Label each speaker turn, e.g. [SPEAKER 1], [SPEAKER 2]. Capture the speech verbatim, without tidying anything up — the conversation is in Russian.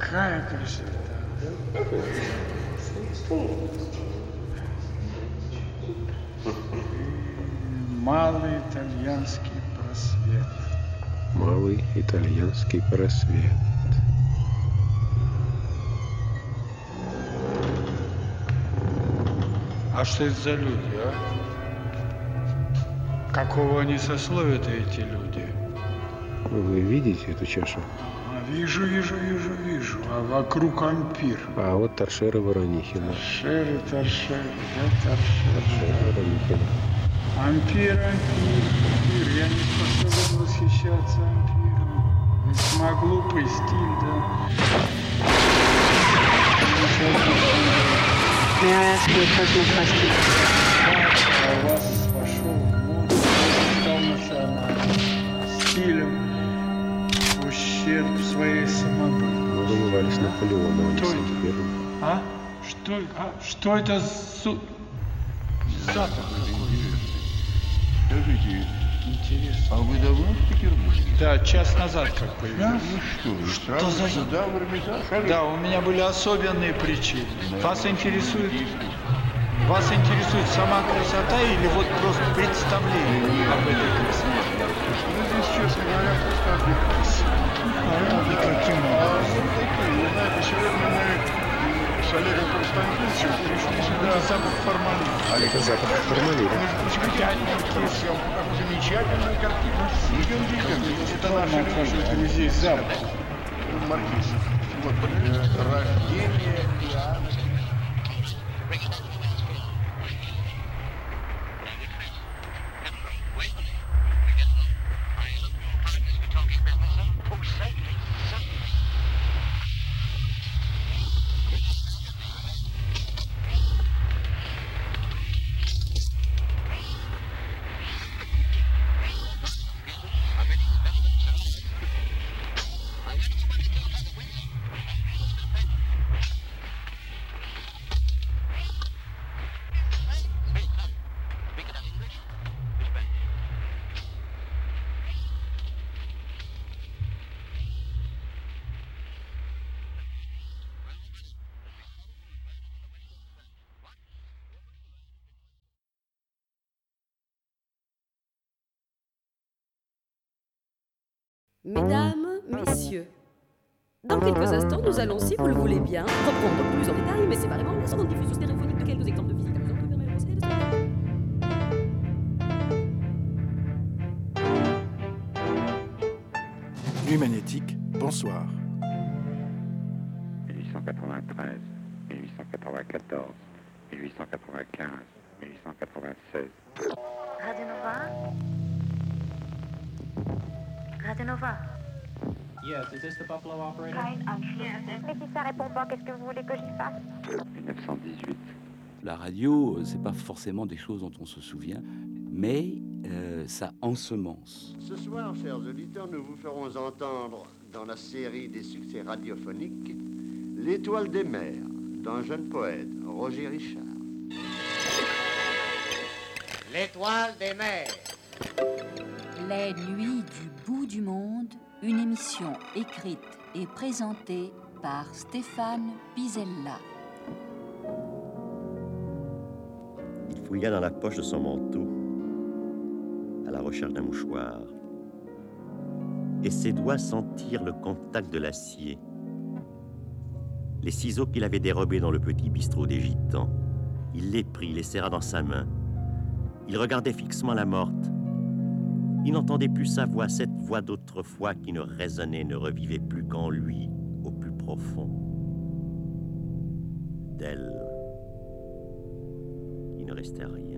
[SPEAKER 1] Какая красота! Малый итальянский просвет.
[SPEAKER 2] Малый итальянский просвет.
[SPEAKER 1] А что это за люди, а? Какого они сословия-то, эти люди?
[SPEAKER 2] Вы видите эту чашу?
[SPEAKER 1] А, вижу, вижу, вижу, вижу. А вокруг ампир.
[SPEAKER 2] А вот торшеры Воронихина.
[SPEAKER 1] Торшеры, торшеры, да, торшеры.
[SPEAKER 2] Торшеры Воронихина.
[SPEAKER 1] Ампир, ампир, ампир. Я не способен восхищаться ампиром. Весьма глупый стиль, да.
[SPEAKER 3] May I ask you a personal question?
[SPEAKER 1] А у вас вошел в моду, стал национальным стилем в ущерб своей самобытности.
[SPEAKER 2] Мы воевали с Наполеоном, а не
[SPEAKER 1] Кто
[SPEAKER 2] с
[SPEAKER 1] это?
[SPEAKER 2] Ампером.
[SPEAKER 1] А? Что, а? Что это за... запах какой-то?
[SPEAKER 4] Скажите,
[SPEAKER 1] Интересно.
[SPEAKER 4] а вы давно в Петербурге?
[SPEAKER 1] Да, час назад как появился.
[SPEAKER 4] Ну что, вы
[SPEAKER 1] Что
[SPEAKER 4] сразу
[SPEAKER 1] за-
[SPEAKER 4] сюда, в Эрмитаж?
[SPEAKER 1] Да, у меня были особенные причины. Вас интересует, вас интересует сама красота или вот просто представление об этой красоте?
[SPEAKER 4] Ну, здесь, честно говоря, просто отдыхать.
[SPEAKER 1] И каким
[SPEAKER 4] А
[SPEAKER 1] образом?
[SPEAKER 4] вот такие, вы знаете, сегодня мы с Олегом Константиновичем пришли сюда.
[SPEAKER 1] Это запах формалина.
[SPEAKER 4] Олег,
[SPEAKER 2] Это запах формалина.
[SPEAKER 4] я съемку такую замечательную картину. Идем, идем. Это
[SPEAKER 1] Ладно,
[SPEAKER 4] наша
[SPEAKER 1] Анатолий, а здесь запах.
[SPEAKER 4] Маркиз. Вот, э, рождение Иоанна.
[SPEAKER 5] Mesdames, Messieurs, dans quelques instants, nous allons, si vous le voulez bien, reprendre plus en détail, mais séparément, la seconde diffusion stéréophonique de quelques exemples de visites amusantes que permet le procédé de spectacle.
[SPEAKER 6] Nuit magnétique, bonsoir.
[SPEAKER 7] mille huit cent quatre-vingt-treize, mille huit cent quatre-vingt-quatorze, mille huit cent quatre-vingt-quinze, mille huit cent quatre-vingt-seize.
[SPEAKER 8] Radio Nova? Radio Nova?
[SPEAKER 9] Yes, is this the Buffalo operator?
[SPEAKER 8] Hi, I'm here. Mais si ça répond pas, qu'est-ce que vous voulez que j'y fasse?
[SPEAKER 7] mille neuf cent dix-huit.
[SPEAKER 10] La radio, c'est pas forcément des choses dont on se souvient, mais euh, ça ensemence.
[SPEAKER 11] Ce soir, chers auditeurs, nous vous ferons entendre dans la série des succès radiophoniques L'Étoile des mers d'un jeune poète, Roger Richard.
[SPEAKER 12] L'Étoile des mers.
[SPEAKER 13] Les nuits du bout du monde, une émission écrite et présentée par Stéphane Pizella.
[SPEAKER 14] Il fouilla dans la poche de son manteau, à la recherche d'un mouchoir, et ses doigts sentirent le contact de l'acier. Les ciseaux qu'il avait dérobés dans le petit bistrot des Gitans, il les prit, les serra dans sa main. Il regardait fixement la morte. Il n'entendait plus sa voix, cette voix d'autrefois qui ne résonnait, ne revivait plus qu'en lui, au plus profond. D'elle, il ne restait rien.